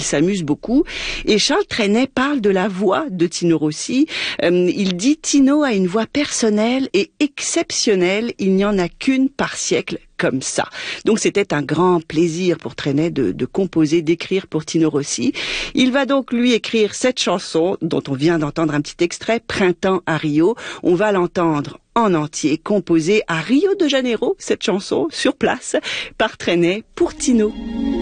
s'amuse beaucoup. Et Charles Trenet parle de la voix de Tino Rossi. Il dit « Tino a une voix personnelle et exceptionnelle, il n'y en a qu'une par siècle ». Comme ça. Donc c'était un grand plaisir pour Trenet de composer, d'écrire pour Tino Rossi. Il va donc lui écrire cette chanson dont on vient d'entendre un petit extrait, Printemps à Rio. On va l'entendre en entier, composée à Rio de Janeiro, cette chanson, sur place, par Trenet pour Tino.